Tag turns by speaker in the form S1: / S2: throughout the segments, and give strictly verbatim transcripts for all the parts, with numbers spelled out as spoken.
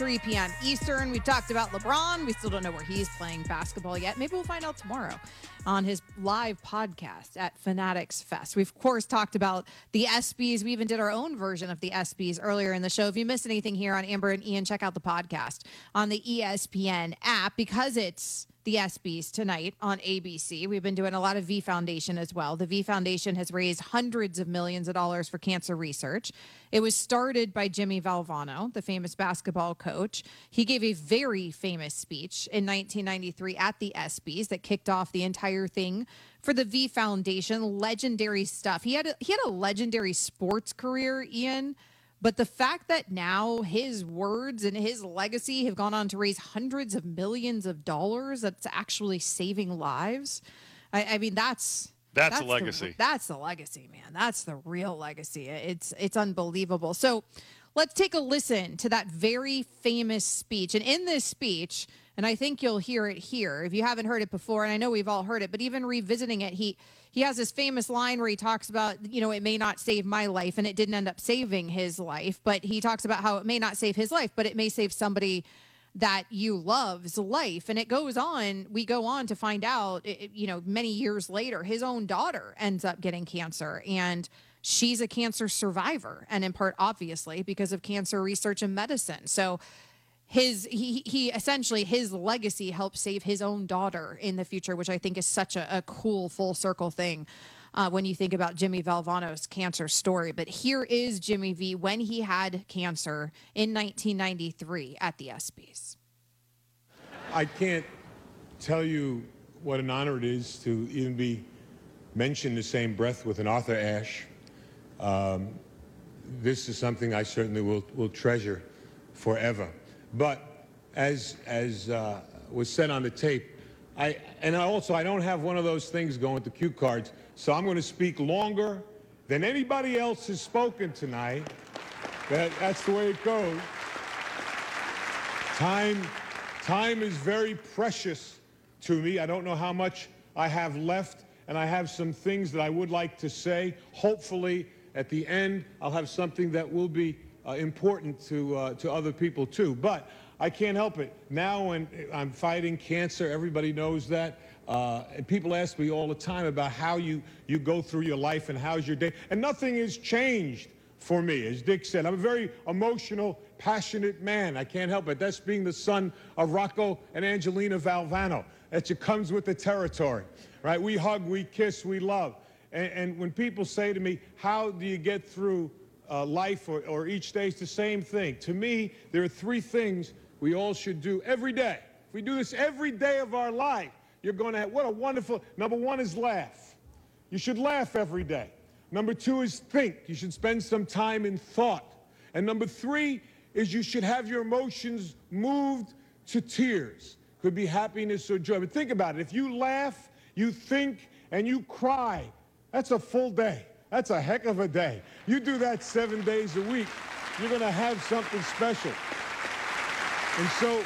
S1: three p.m. Eastern. We've talked about LeBron. We still don't know where he's playing basketball yet. Maybe we'll find out tomorrow on his live podcast at Fanatics Fest. We've, of course, talked about the ESPYs. We even did our own version of the ESPYs earlier in the show. If you missed anything here on Amber and Ian, check out the podcast on the E S P N app because it's the ESPYs tonight on A B C. We've been doing a lot of V Foundation as well. The V Foundation has raised hundreds of millions of dollars for cancer research. It was started by Jimmy Valvano, the famous basketball coach. He gave a very famous speech in nineteen ninety-three at the ESPYs that kicked off the entire thing for the V Foundation. Legendary stuff. He had a, he had a legendary sports career, Ian. But the fact that now his words and his legacy have gone on to raise hundreds of millions of dollars that's actually saving lives, I, I mean, that's...
S2: That's,
S1: that's
S2: a legacy.
S1: The, that's the legacy, man. That's the real legacy. It's it's unbelievable. So let's take a listen to that very famous speech. And in this speech, and I think you'll hear it here if you haven't heard it before, and I know we've all heard it, but even revisiting it, he he has this famous line where he talks about, you know, it may not save my life, and it didn't end up saving his life, but he talks about how it may not save his life, but it may save somebody that you love's life. And it goes on, we go on to find out, it, you know, many years later, his own daughter ends up getting cancer, and she's a cancer survivor, and in part, obviously, because of cancer research and medicine. So his he he essentially his legacy helped save his own daughter in the future, which I think is such a, a cool full circle thing uh, when you think about Jimmy Valvano's cancer story. But here is Jimmy V when he had cancer in nineteen ninety-three at the ESPYs.
S3: I can't tell you what an honor it is to even be mentioned in the same breath with an Arthur Ashe. Um, this is something I certainly will, will treasure forever. But as, as uh, was said on the tape, I, and I also, I don't have one of those things going with the cue cards, so I'm going to speak longer than anybody else has spoken tonight. That, that's the way it goes. Time, time is very precious to me. I don't know how much I have left, and I have some things that I would like to say. Hopefully, at the end, I'll have something that will be uh, important to, uh, to other people, too. But I can't help it. Now when I'm fighting cancer, everybody knows that. Uh, and people ask me all the time about how you, you go through your life and how's your day. And nothing has changed for me, as Dick said. I'm a very emotional, passionate man. I can't help it. That's being the son of Rocco and Angelina Valvano. That just comes with the territory, right? We hug, we kiss, we love. And, and when people say to me, how do you get through uh, life or, or each day, it's the same thing. To me, there are three things we all should do every day. If we do this every day of our life, you're going to have, what a wonderful, number one is laugh. You should laugh every day. Number two is think. You should spend some time in thought. And number three is you should have your emotions moved to tears. Could be happiness or joy. But think about it. If you laugh, you think, and you cry, that's a full day. That's a heck of a day. You do that seven days a week, you're going to have something special. And so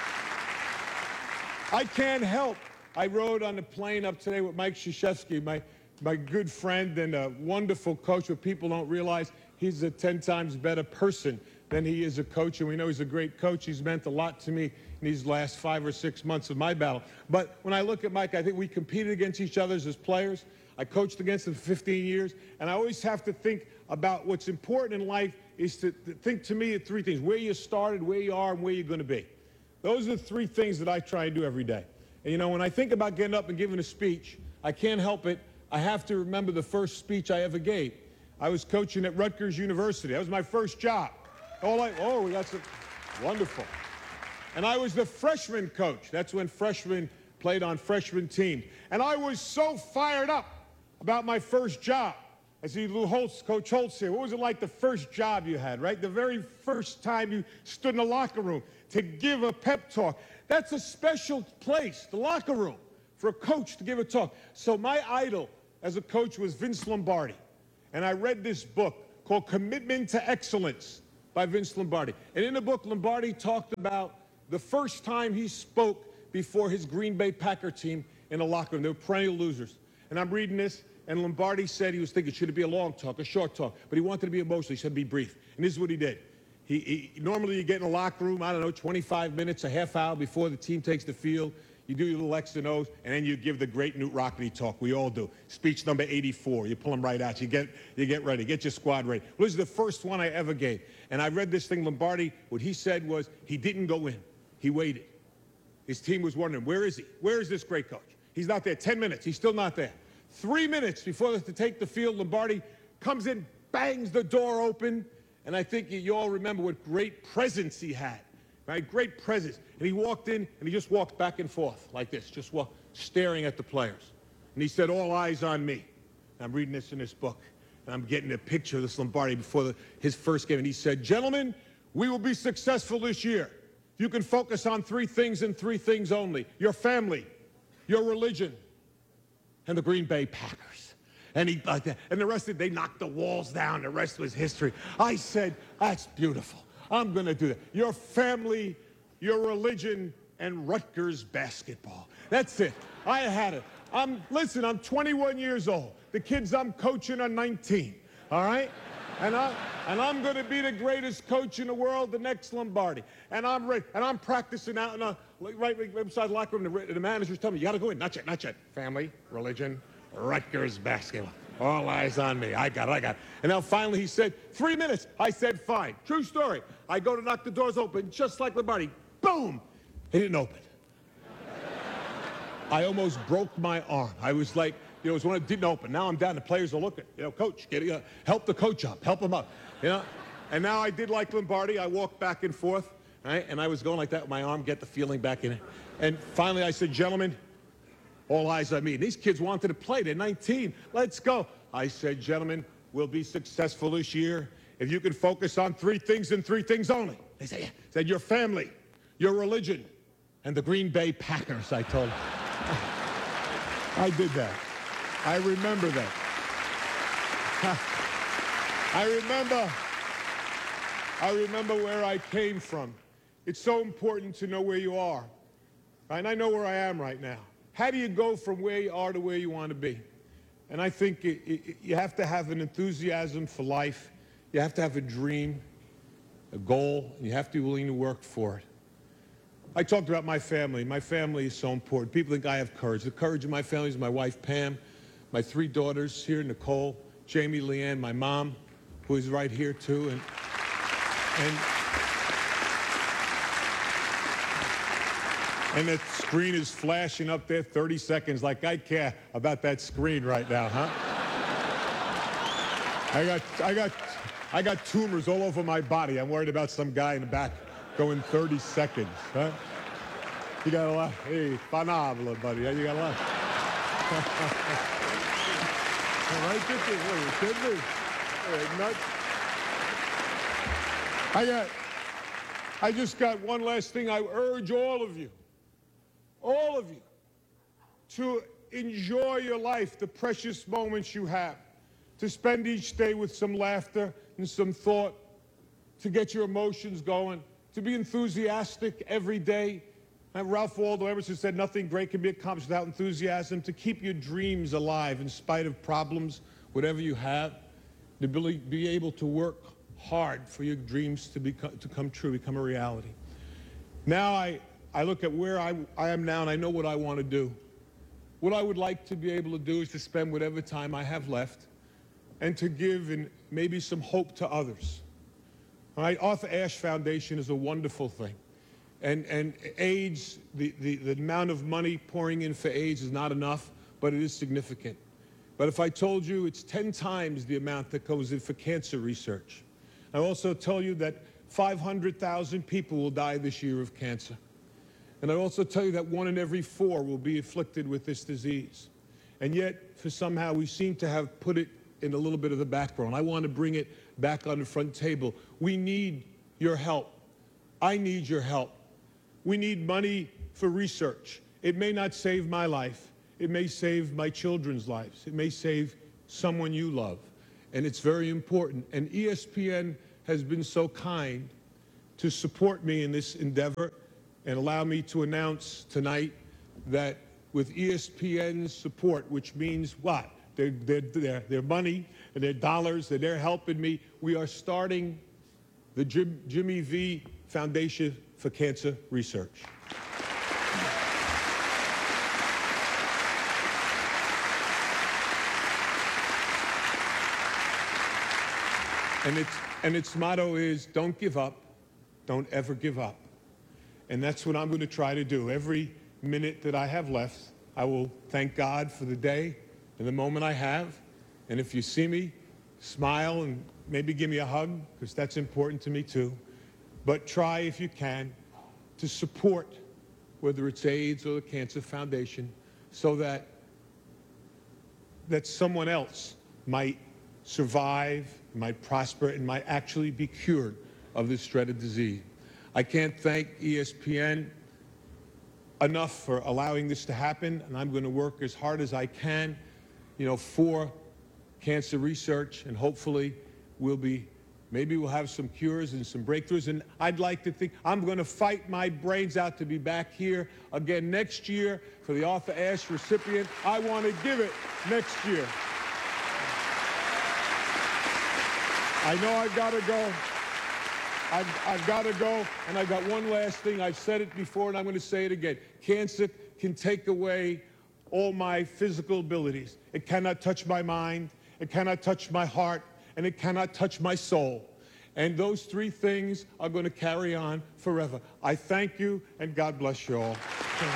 S3: I can't help. I rode on the plane up today with Mike Krzyzewski, my, my good friend and a wonderful coach, but people don't realize he's a ten times better person than he is a coach, and we know he's a great coach. He's meant a lot to me in these last five or six months of my battle. But when I look at Mike, I think we competed against each other as players. I coached against him for fifteen years, and I always have to think about what's important in life is to, to think to me of three things: where you started, where you are, and where you're going to be. Those are the three things that I try and do every day. And, you know, when I think about getting up and giving a speech, I can't help it. I have to remember the first speech I ever gave. I was coaching at Rutgers University. That was my first job. All I, oh, we got some, wonderful. And I was the freshman coach. That's when freshmen played on freshman teams. And I was so fired up about my first job. I see Lou Holtz, Coach Holtz here. What was it like the first job you had, right? The very first time you stood in the locker room to give a pep talk. That's a special place, the locker room, for a coach to give a talk. So my idol as a coach was Vince Lombardi. And I read this book called Commitment to Excellence by Vince Lombardi. And in the book, Lombardi talked about the first time he spoke before his Green Bay Packer team in a locker room. They were perennial losers. And I'm reading this, and Lombardi said he was thinking, should it be a long talk, a short talk? But he wanted to be emotional. He said, be brief. And this is what he did. He, he, normally you get in the locker room, I don't know, twenty-five minutes, a half hour before the team takes the field. You do your little X and O's, and then you give the great Newt Rockne talk. We all do. Speech number eighty-four. You pull them right out. You get, you get ready. Get your squad ready. Well, this is the first one I ever gave. And I read this thing, Lombardi. What he said was he didn't go in. He waited. His team was wondering, where is he? Where is this great coach? He's not there. Ten minutes. He's still not there. Three minutes before they have to take the field, Lombardi comes in, bangs the door open, and I think you, you all remember what great presence he had. Right? Great presence. And he walked in, and he just walked back and forth like this, just walk, staring at the players. And he said, all eyes on me. And I'm reading this in this book, and I'm getting a picture of this Lombardi before the, his first game. And he said, gentlemen, we will be successful this year. You can focus on three things and three things only. Your family, your religion, and the Green Bay Packers. And he, uh, and the rest of it, they knocked the walls down. The rest was history. I said, that's beautiful. I'm going to do that. Your family, your religion, and Rutgers basketball. That's it. I had it. I'm, listen, I'm twenty-one years old. The kids I'm coaching are nineteen, all right? And, I, and I'm going to be the greatest coach in the world, the next Lombardi. And I'm ready. And I'm practicing out in a, right, right beside the locker room. The, the manager's telling me, you got to go in. Not yet, not yet. Family, religion, Rutgers basketball. All eyes on me. I got it, I got it. And now finally he said, three minutes. I said, fine. True story. I go to knock the doors open, just like Lombardi. Boom! It didn't open. I almost broke my arm. I was like, you know, it was when it didn't open. Now I'm down. The players are looking. You know, coach, get uh, help the coach up. Help him up. You know? And now I did like Lombardi. I walked back and forth, right? And I was going like that with my arm, get the feeling back in it. And finally I said, gentlemen, all eyes on me. These kids wanted to play. They're nineteen. Let's go. I said, gentlemen, we'll be successful this year if you can focus on three things and three things only. They said, yeah. said your family, your religion, and the Green Bay Packers, I told them. I did that. I remember that. I remember, I remember where I came from. It's so important to know where you are. And I know where I am right now. How do you go from where you are to where you want to be? And I think it, it, you have to have an enthusiasm for life. You have to have a dream, a goal, and you have to be willing to work for it. I talked about my family. My family is so important. People think I have courage. The courage of my family is my wife, Pam, my three daughters here, Nicole, Jamie, Leanne, my mom, who is right here, too. And, and, and the screen is flashing up there thirty seconds like I care about that screen right now, huh? I got, I got, I got tumors all over my body. I'm worried about some guy in the back going thirty seconds, huh? You got a lot. Hey, fanabla, buddy. You got a lot. All right, get this. Wait, get this. Wait, nuts. I got, I just got one last thing. I urge all of you, all of you, to enjoy your life, the precious moments you have, to spend each day with some laughter and some thought, to get your emotions going, to be enthusiastic every day. And Ralph Waldo Emerson said nothing great can be accomplished without enthusiasm, to keep your dreams alive in spite of problems, whatever you have, to be, be able to work hard for your dreams to, become, to come true, become a reality. Now I, I look at where I, I am now and I know what I want to do. What I would like to be able to do is to spend whatever time I have left and to give and maybe some hope to others. All right, Arthur Ashe Foundation is a wonderful thing. And, and AIDS, the, the, the amount of money pouring in for AIDS is not enough, but it is significant. But if I told you it's ten times the amount that goes in for cancer research. I also tell you that five hundred thousand people will die this year of cancer. And I also tell you that one in every four will be afflicted with this disease. And yet, for somehow, we seem to have put it in a little bit of the background. I want to bring it back on the front table. We need your help. I need your help. We need money for research. It may not save my life. It may save my children's lives. It may save someone you love. And it's very important. And E S P N has been so kind to support me in this endeavor and allow me to announce tonight that with E S P N's support, which means what? Their, their, their, their money and their dollars, that they're helping me, we are starting the Jim, Jimmy V Foundation for Cancer Research. And its, and its motto is, don't give up, don't ever give up. And that's what I'm going to try to do. Every minute that I have left, I will thank God for the day and the moment I have. And if you see me, smile and maybe give me a hug, because that's important to me too. But try, if you can, to support, whether it's AIDS or the Cancer Foundation, so that, that someone else might survive, might prosper, and might actually be cured of this dreaded disease. I can't thank E S P N enough for allowing this to happen, and I'm going to work as hard as I can, you know, for cancer research, and hopefully we'll be, maybe we'll have some cures and some breakthroughs. And I'd like to think I'm going to fight my brains out to be back here again next year for the Arthur Ashe recipient. I want to give it next year. I know I've got to go. I've, I've got to go, and I've got one last thing. I've said it before, and I'm going to say it again. Cancer can take away all my physical abilities. It cannot touch my mind, it cannot touch my heart, and it cannot touch my soul. And those three things are going to carry on forever. I thank you, and God bless you all.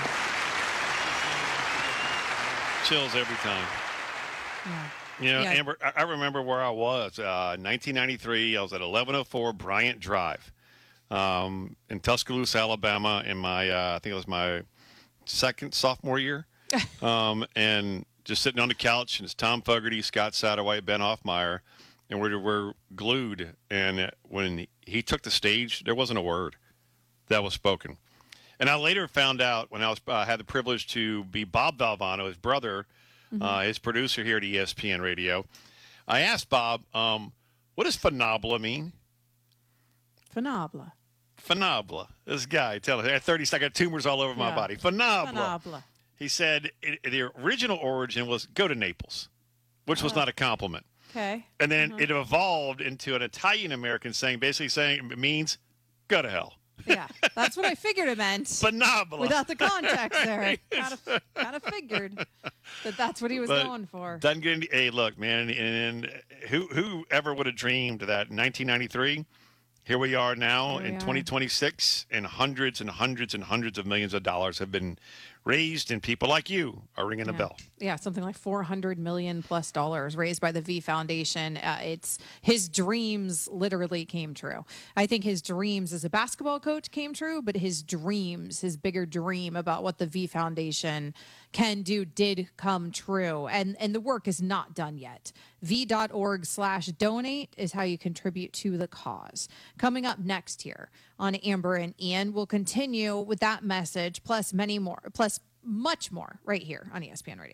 S2: Chills every time.
S1: Yeah.
S2: You know,
S1: Yeah.
S2: Amber, I I remember where I was. Uh, nineteen ninety-three, I was at eleven oh four Bryant Drive um, in Tuscaloosa, Alabama, in my, uh, I think it was my second sophomore year. um, and just sitting on the couch, and it's Tom Fogarty, Scott Satterwhite, Ben Hoffmeyer, and we're, we're glued. And when he took the stage, there wasn't a word that was spoken. And I later found out, when I was uh, had the privilege to be Bob Valvano, his brother, Mm-hmm. Uh, his producer here at E S P N Radio. I asked Bob, um, what does phenomenal mean?
S1: Phenomenal.
S2: Phenomenal. This guy, tell me, at thirty, I got tumors all over
S1: Yeah.
S2: my body. Phenomenal.
S1: Phenomenal.
S2: He said it, the original origin was go to Naples, which was
S1: Oh.
S2: not a compliment.
S1: Okay.
S2: And then
S1: Uh-huh.
S2: it evolved into an Italian-American saying, basically saying it means go to hell.
S1: Yeah, that's what I figured it meant.
S2: Phenomenal.
S1: Without the context there, kind of, kind of figured that that's what he was
S2: But
S1: going for.
S2: Doesn't get any, hey, look, man, and, and who who ever would have dreamed that in nineteen ninety-three, here we are now
S1: Here we
S2: in
S1: are.
S2: twenty twenty-six, and hundreds and hundreds and hundreds of millions of dollars have been raised, and people like you are ringing the
S1: Yeah.
S2: bell.
S1: Yeah, something like four hundred million plus dollars raised by the V Foundation. Uh, it's his dreams literally came true. I think his dreams as a basketball coach came true, but his dreams, his bigger dream about what the V Foundation can do did come true. And and the work is not done yet. V.org slash donate is how you contribute to the cause. Coming up next here on Amber and Ian, we'll continue with that message, plus many more, plus much more right here on E S P N Radio.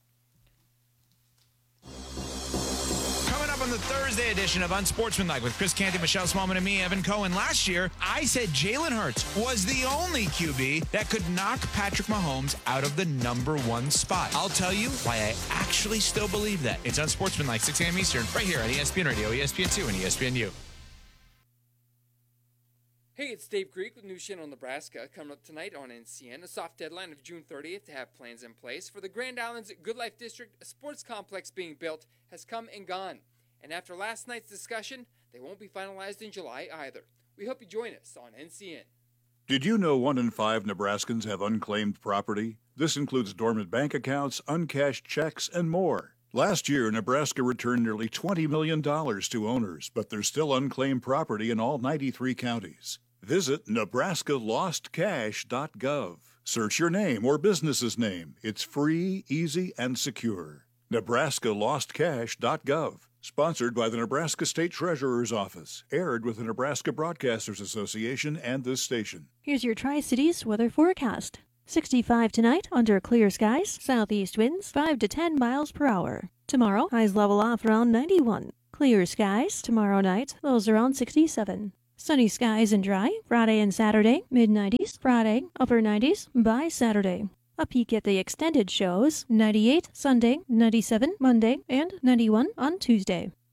S4: Coming up on the Thursday edition of Unsportsmanlike with Chris Canty, Michelle Smallman, and me, Evan Cohen. Last year, I said Jalen Hurts was the only Q B that could knock Patrick Mahomes out of the number one spot. I'll tell you why I actually still believe that. It's Unsportsmanlike, six a.m. Eastern, right here on E S P N Radio, E S P N two, and E S P N U.
S5: Hey, it's Dave Greek with New Channel, Nebraska, coming up tonight on N C N. A soft deadline of June thirtieth to have plans in place for the Grand Islands Good Life District. A sports complex being built has come and gone. And after last night's discussion, they won't be finalized in July either. We hope you join us on N C N.
S6: Did you know one in five Nebraskans have unclaimed property? This includes dormant bank accounts, uncashed checks, and more. Last year, Nebraska returned nearly twenty million dollars to owners, but there's still unclaimed property in all ninety-three counties. Visit Nebraska Lost Cash dot gov. Search your name or business's name. It's free, easy, and secure. Nebraska Lost Cash dot gov. Sponsored by the Nebraska State Treasurer's Office. Aired with the Nebraska Broadcasters Association and this station.
S7: Here's your Tri-Cities weather forecast. sixty-five tonight, under clear skies, southeast winds five to ten miles per hour. Tomorrow, highs level off around ninety-one. Clear skies, tomorrow night, lows around sixty-seven. Sunny skies and dry, Friday and Saturday, mid nineties, Friday, upper nineties, by Saturday. A peek at the extended shows, ninety-eight Sunday, ninety-seven Monday, and ninety-one on Tuesday.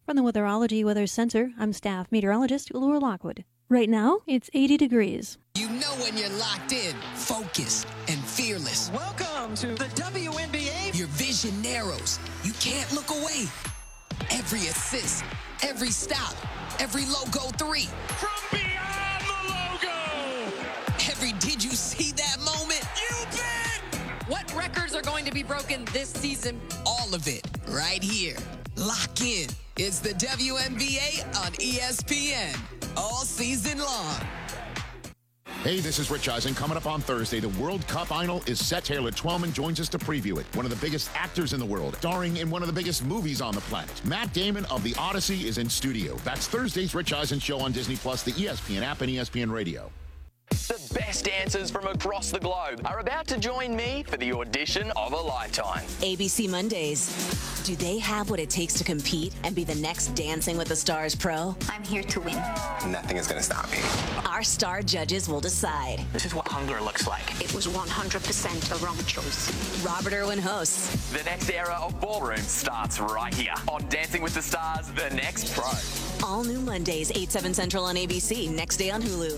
S7: From the Weatherology Weather Center, I'm staff meteorologist Laura Lockwood. Right now, it's eighty degrees.
S8: You know when you're locked in, focused, and fearless.
S9: Welcome to the W N B A.
S8: Your vision narrows. You can't look away. Every assist, every stop, every logo three.
S9: From beyond the logo.
S8: Every did you see that moment?
S9: You bet.
S10: What records are going to be broken this season?
S8: All of it right here. Lock in. It's the W N B A on E S P N. All season long.
S11: Hey, this is Rich Eisen. Coming up on Thursday, the World Cup final is set. Taylor Twellman joins us to preview it. One of the biggest actors in the world, starring in one of the biggest movies on the planet. Matt Damon of The Odyssey is in studio. That's Thursday's Rich Eisen show on Disney Plus, the E S P N app, and E S P N Radio.
S12: The best dancers from across the globe are about to join me for the audition of a lifetime.
S13: A B C Mondays. Do they have what it takes to compete and be the next Dancing with the Stars pro?
S14: I'm here to win.
S15: Nothing is going to stop me.
S13: Our star judges will decide.
S12: This is what hunger looks like.
S14: It was one hundred percent a wrong choice.
S13: Robert Irwin hosts.
S12: The next era of ballroom starts right here on Dancing with the Stars, The Next Pro.
S13: All new Mondays, eight, seven Central on A B C. Next day on Hulu.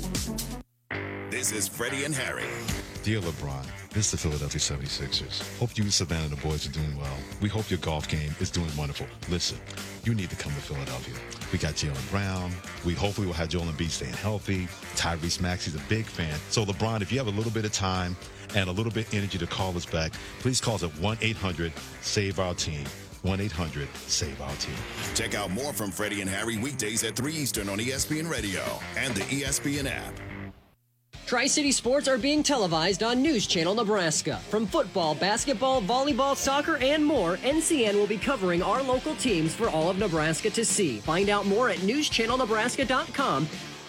S16: This is Freddie and Harry.
S17: Dear LeBron, this is the Philadelphia seventy-sixers. Hope you and Savannah and the boys are doing well. We hope your golf game is doing wonderful. Listen, you need to come to Philadelphia. We got Jaylen Brown. We hopefully will have Joel Embiid staying healthy. Tyrese Maxey's a big fan. So LeBron, if you have a little bit of time and a little bit of energy to call us back, please call us at one eight hundred save our team. one eight hundred save our team.
S16: Check out more from Freddie and Harry weekdays at three Eastern on E S P N Radio and the E S P N app.
S18: Tri-City Sports are being televised on News Channel Nebraska. From football, basketball, volleyball, soccer, and more, N C N will be covering our local teams for all of Nebraska to see. Find out more at news channel nebraska dot com.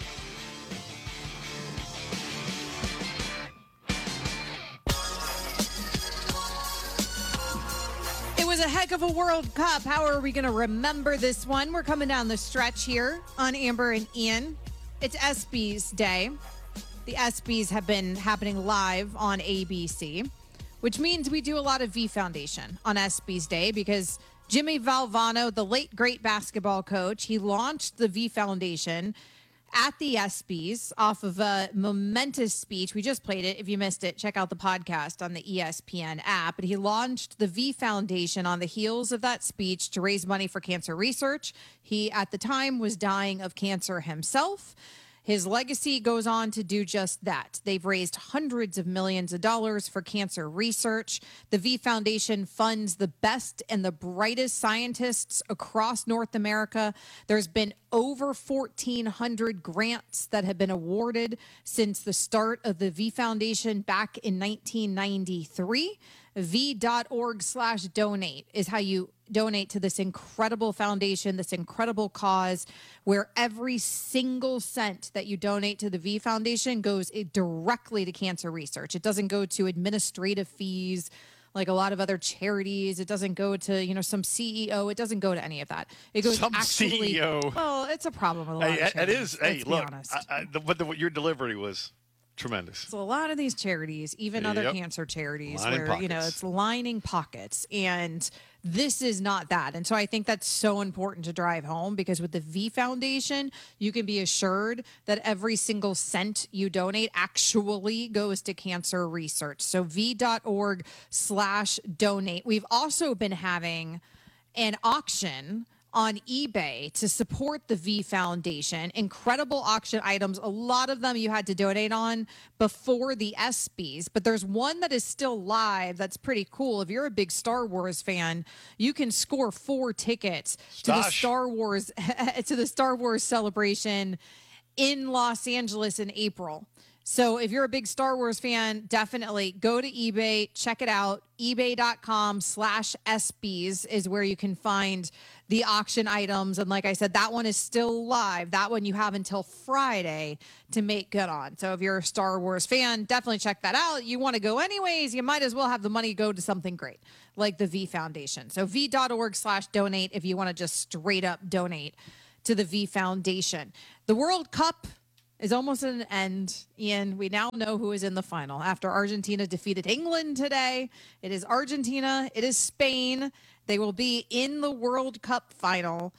S1: It was a heck of a World Cup. How are we going to remember this one? We're coming down the stretch here on Amber and Ian. It's ESPYs Day. The ESPYs have been happening live on A B C, which means we do a lot of V Foundation on ESPYs Day because Jimmy Valvano, the late great basketball coach, he launched the V Foundation at the ESPYs off of a momentous speech. We just played it. If you missed it, check out the podcast on the E S P N app. But he launched the V Foundation on the heels of that speech to raise money for cancer research. He, at the time, was dying of cancer himself. His legacy goes on to do just that. They've raised hundreds of millions of dollars for cancer research. The V Foundation funds the best and the brightest scientists across North America. There's been over fourteen hundred grants that have been awarded since the start of the V Foundation back in nineteen ninety-three. V.org slash donate is how you donate to this incredible foundation, this incredible cause, where every single cent that you donate to the V Foundation goes directly to cancer research. It doesn't go to administrative fees like a lot of other charities. It doesn't go to, you know, some C E O. It doesn't go to any of that. It goes
S2: some
S1: actually.
S2: C E O.
S1: Well, it's a problem with a lot
S2: Hey,
S1: of
S2: it
S1: charities.
S2: is. Hey,
S1: let's be
S2: look,
S1: honest.
S2: I, I, the, but the, your delivery was tremendous.
S1: So a lot of these charities, even other
S2: Yep.
S1: cancer charities,
S2: Lining
S1: where, you know,
S2: pockets.
S1: it's lining pockets. And this is not that. And so I think that's so important to drive home, because with the V Foundation, you can be assured that every single cent you donate actually goes to cancer research. So V.org slash donate. We've also been having an auction on eBay to support the V Foundation. Incredible auction items. A lot of them you had to donate on before the ESPYs, but there's one that is still live that's pretty cool. If you're a big Star Wars fan, you can score four tickets to the
S2: Stosh.
S1: Star Wars to the Star Wars celebration in Los Angeles in April. So if you're a big Star Wars fan, definitely go to eBay, check it out. ebay.com slash ESPYs is where you can find the auction items. And like I said, that one is still live. That one you have until Friday to make good on. So if you're a Star Wars fan, definitely check that out. You want to go anyways, you might as well have the money go to something great like the V Foundation. So V.org slash donate if you want to just straight up donate to the V Foundation. The World Cup is almost at an end. Ian, we now know who is in the final. After Argentina defeated England today, it is Argentina, it is Spain. They will be in the World Cup final.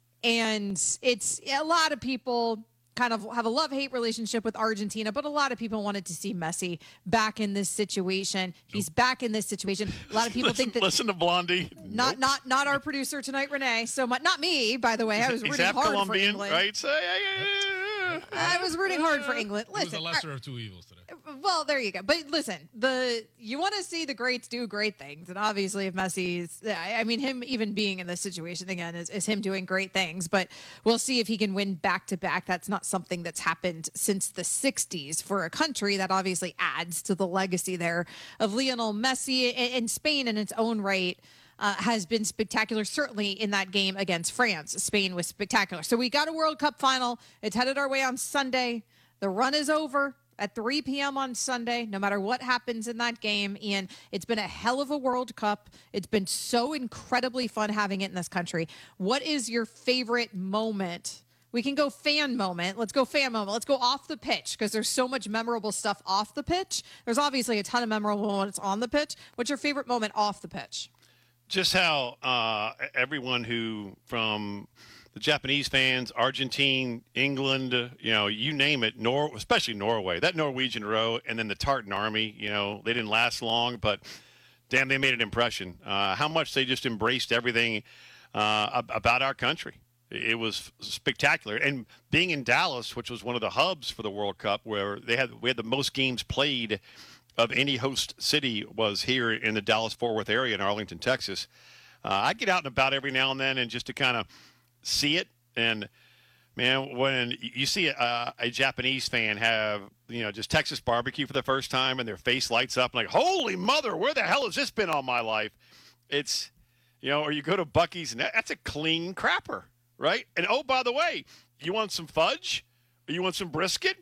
S1: And it's a lot of people kind of have a love-hate relationship with Argentina, but a lot of people wanted to see Messi back in this situation. He's back in this situation. A lot of people
S2: listen,
S1: think that
S2: listen to Blondie.
S1: not
S2: Nope.
S1: not not our producer tonight, Renee. So much, not me, by the way. I was
S2: He's
S1: rooting
S2: half
S1: hard for
S2: Colombian,
S1: England.
S2: right? So, yeah, yeah, yeah.
S1: I was rooting hard for England.
S15: It was
S1: Listen,
S15: the lesser of two evils today.
S1: well, there you go. But listen, the you want to see the greats do great things, and obviously, if Messi's, I I mean, him even being in this situation again is, is him doing great things. But we'll see if he can win back to back. That's not something that's happened since the sixties for a country. That obviously adds to the legacy there of Lionel Messi. And Spain, in its own right, Uh, has been spectacular, certainly in that game against France. Spain was spectacular. So we got a World Cup final. It's headed our way on Sunday. The run is over at three p.m. on Sunday, no matter what happens in that game. Ian, it's been a hell of a World Cup. It's been so incredibly fun having it in this country. What is your favorite moment? We can go fan moment. Let's go fan moment. Let's go off the pitch because there's so much memorable stuff off the pitch. There's obviously a ton of memorable moments on the pitch. What's your favorite moment off the pitch?
S2: Just how uh, everyone who, from the Japanese fans, Argentine, England, uh, you know, you name it, Nor especially Norway, that Norwegian row, and then the Tartan Army, you know, they didn't last long, but damn, they made an impression. Uh, how much they just embraced everything uh, about our country. It was spectacular. And being in Dallas, which was one of the hubs for the World Cup, where they had we had the most games played of any host city, was here in the Dallas-Fort Worth area in Arlington, Texas. Uh, I get out and about every now and then and just to kind of see it. And, man, when you see a, a Japanese fan have, you know, just Texas barbecue for the first time and their face lights up like, holy mother, where the hell has this been all my life? It's, you know, or you go to Buc-ee's and that, that's a clean crapper, right? And, oh, by the way, you want some fudge? Or you want some brisket?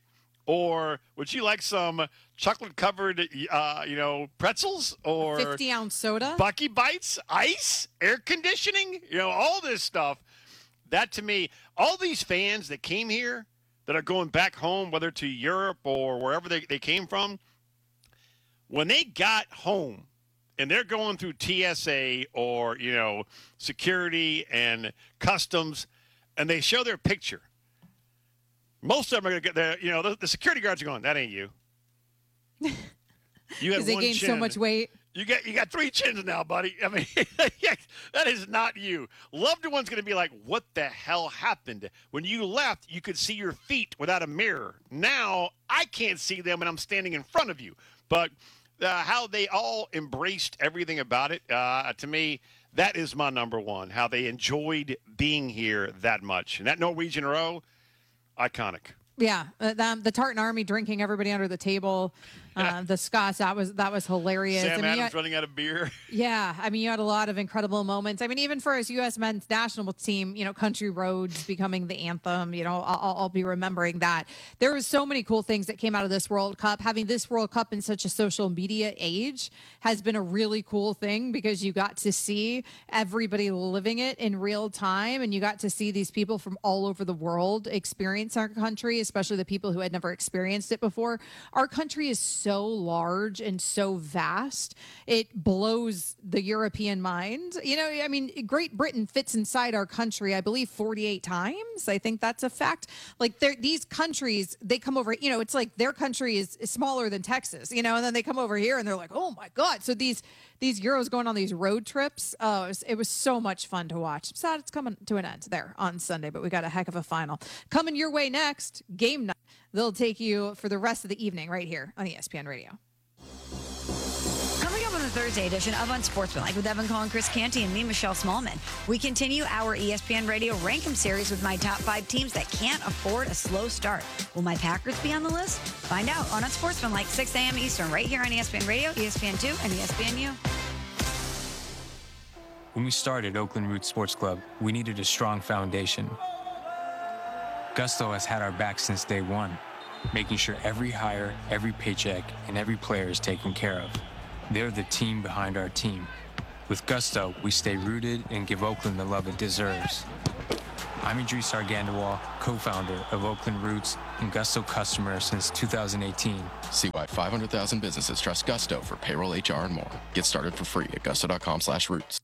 S2: Or would you like some chocolate-covered, uh, you know, pretzels or
S1: fifty-ounce soda,
S2: Bucky Bites, ice, air conditioning, you know, all this stuff. That, to me, all these fans that came here that are going back home, whether to Europe or wherever they, they came from, when they got home and they're going through T S A or, you know, security and customs, and they show their picture, most of them are going to get there. You know, the, the security guards are going, that ain't you. You had
S1: they
S2: one
S1: gained
S2: chin.
S1: so much weight.
S2: You got you got three chins now, buddy. I mean, that is not you. Loved one's going to be like, what the hell happened? When you left, you could see your feet without a mirror. Now, I can't see them, and I'm standing in front of you. But uh, how they all embraced everything about it, uh, to me, that is my number one, how they enjoyed being here that much. And that Norwegian row, iconic.
S1: Yeah, uh, the, the Tartan Army drinking everybody under the table. Uh, the Scots, that was that was hilarious.
S2: Sam
S1: I mean,
S2: Adams
S1: had,
S2: running out of beer.
S1: Yeah, I mean, you had a lot of incredible moments. I mean, even for his U S men's national team, you know, Country Roads becoming the anthem, you know, I'll, I'll be remembering that. There was so many cool things that came out of this World Cup. Having this World Cup in such a social media age has been a really cool thing because you got to see everybody living it in real time, and you got to see these people from all over the world experience our country, especially the people who had never experienced it before. Our country is so large and so vast, it blows the European mind. You know, I mean, Great Britain fits inside our country, I believe, forty-eight times. I think that's a fact. Like, these countries, they come over, you know, it's like their country is, is smaller than Texas, you know, and then they come over here and they're like, oh my God. So these these Euros going on these road trips, oh, it was, it was so much fun to watch. I'm sad it's coming to an end there on Sunday, but we got a heck of a final. Coming your way next, game night. They'll take you for the rest of the evening right here on E S P N Radio.
S19: Coming up on the Thursday edition of Unsportsmanlike with Evan Cohen, Chris Canty, and me, Michelle Smallman, we continue our E S P N Radio Rank 'em series with my top five teams that can't afford a slow start. Will my Packers be on the list? Find out on Unsportsmanlike, six a.m. Eastern, right here on E S P N Radio, E S P N two, and E S P N U.
S20: When we started Oakland Roots Sports Club, we needed a strong foundation. Gusto has had our back since day one, making sure every hire, every paycheck, and every player is taken care of. They're the team behind our team. With Gusto, we stay rooted and give Oakland the love it deserves. I'm Idris Argandawal, co-founder of Oakland Roots and Gusto customer since two thousand eighteen.
S15: See why five hundred thousand businesses trust Gusto for payroll, H R, and more. Get started for free at gusto.com slash roots.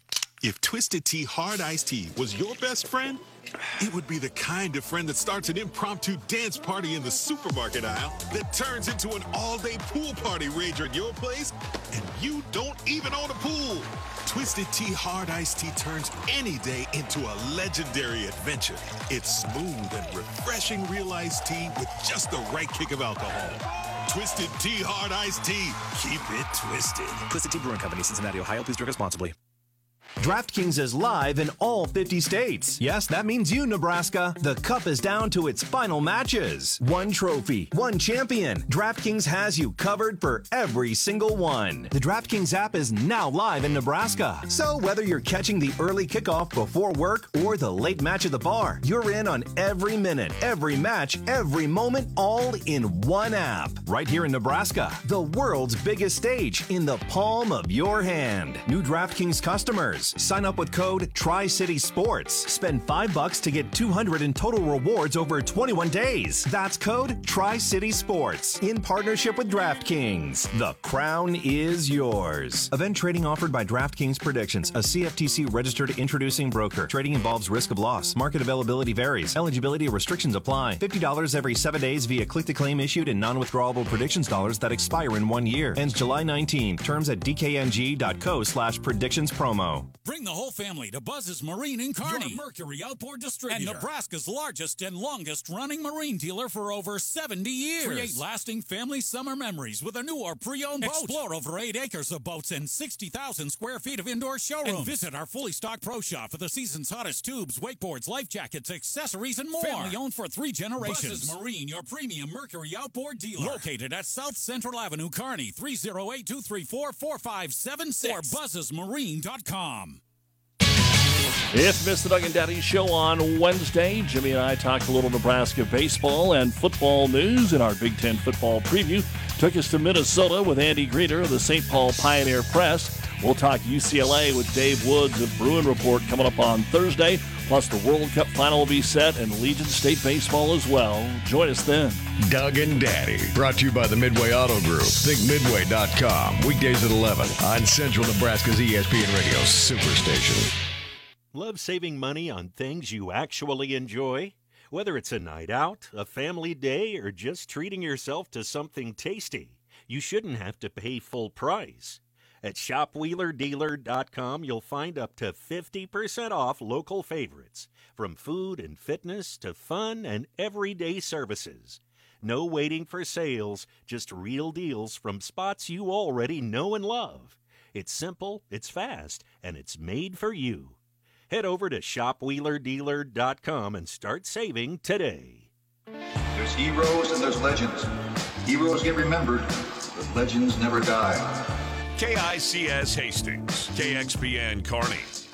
S21: If Twisted Tea Hard Iced Tea was your best friend, it would be the kind of friend that starts an impromptu dance party in the supermarket aisle that turns into an all-day pool party rager at your place, and you don't even own a pool. Twisted Tea Hard Iced Tea turns any day into a legendary adventure. It's smooth and refreshing real iced tea with just the right kick of alcohol. Twisted Tea Hard Iced Tea. Keep it twisted.
S22: Twisted Tea Brewing Company, Cincinnati, Ohio. Please drink responsibly.
S23: DraftKings is live in all fifty states. Yes, that means you, Nebraska. The Cup is down to its final matches. One trophy, one champion. DraftKings has you covered for every single one. The DraftKings app is now live in Nebraska. So whether you're catching the early kickoff before work or the late match at the bar, you're in on every minute, every match, every moment, all in one app. Right here in Nebraska, the world's biggest stage in the palm of your hand. New DraftKings customers. Sign up with code Tri-City Sports. Spend five bucks to get two hundred in total rewards over twenty-one days. That's code Tri-City Sports in partnership with DraftKings. The crown is yours. Event trading offered by DraftKings Predictions, a C F T C registered introducing broker. Trading involves risk of loss. Market availability varies. Eligibility restrictions apply. fifty dollars every seven days via click-to-claim issued in non-withdrawable predictions dollars that expire in one year. Ends July nineteenth. Terms at dkng.co slash predictions promo.
S24: Bring the whole family to Buzz's Marine in Kearney, your Mercury outboard distributor, and Nebraska's largest and longest-running marine dealer for over seventy years. Create lasting family summer memories with a new or pre-owned boat. Explore over eight acres of boats and sixty thousand square feet of indoor showrooms. And visit our fully stocked pro shop for the season's hottest tubes, wakeboards, life jackets, accessories, and more. Family owned for three generations. Buzz's Marine, your premium Mercury outboard dealer. Located at South Central Avenue, Kearney, three oh eight, two three four, four five seven six or buzzes marine dot com.
S25: If you missed the Doug and Daddy show on Wednesday, Jimmy and I talked a little Nebraska baseball and football news in our Big Ten football preview. Took us to Minnesota with Andy Greder of the Saint Paul Pioneer Press. We'll talk U C L A with Dave Woods of Bruin Report coming up on Thursday. Plus, the World Cup final will be set and Legion State baseball as well. Join us then.
S26: Doug and Daddy, brought to you by the Midway Auto Group. think midway dot com. Weekdays at eleven on Central Nebraska's E S P N Radio Superstation.
S27: Love saving money on things you actually enjoy? Whether it's a night out, a family day, or just treating yourself to something tasty, you shouldn't have to pay full price. At shop wheeler dealer dot com, you'll find up to fifty percent off local favorites, from food and fitness to fun and everyday services. No waiting for sales, just real deals from spots you already know and love. It's simple, it's fast, and it's made for you. Head over to shop wheeler dealer dot com and start saving today.
S28: There's heroes and there's legends. Heroes get remembered, but legends never die.
S21: K I C S Hastings, K X P N Kearney.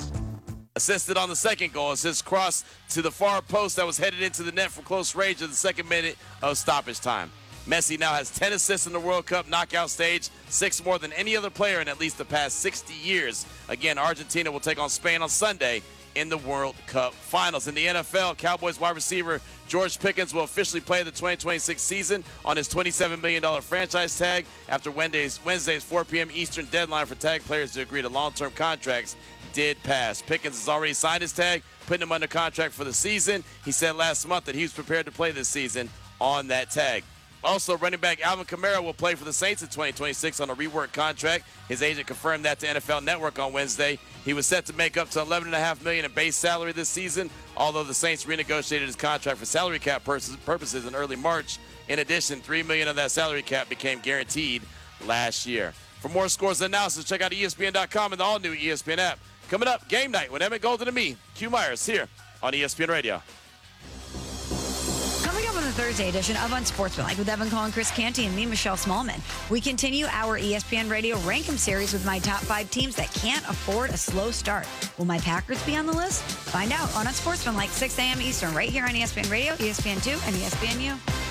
S29: Assisted on the second goal. Assist cross to the far post that was headed into the net from close range in the second minute of stoppage time. Messi now has ten assists in the World Cup knockout stage, six more than any other player in at least the past sixty years. Again, Argentina will take on Spain on Sunday in the World Cup Finals. In the N F L, Cowboys wide receiver George Pickens will officially play the twenty twenty-six season on his twenty-seven million dollars franchise tag after Wednesday's, Wednesday's four p.m. Eastern deadline for tag players to agree to long-term contracts did pass. Pickens has already signed his tag, putting him under contract for the season. He said last month that he was prepared to play this season on that tag. Also, running back Alvin Kamara will play for the Saints in twenty twenty-six on a reworked contract. His agent confirmed that to N F L Network on Wednesday. He was set to make up to eleven point five million dollars in base salary this season, although the Saints renegotiated his contract for salary cap purposes in early March. In addition, three million dollars of that salary cap became guaranteed last year. For more scores and analysis, check out E S P N dot com and the all-new E S P N app. Coming up, game night with Emmett Golden and me, Q Myers, here on E S P N Radio.
S19: Coming up on the Thursday edition of Unsportsmanlike with Evan Cole and Chris Canty and me, Michelle Smallman, we continue our E S P N Radio Rank-em series with my top five teams that can't afford a slow start. Will my Packers be on the list? Find out on Unsportsmanlike, six a.m. Eastern, right here on E S P N Radio, E S P N two, and E S P N U.